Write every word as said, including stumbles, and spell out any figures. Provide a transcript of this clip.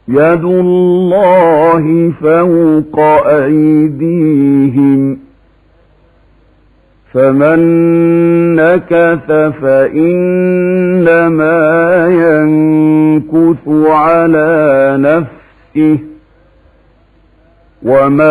يد الله فوق أيديهم فمن نكث فإنما ينكث على نفسه وما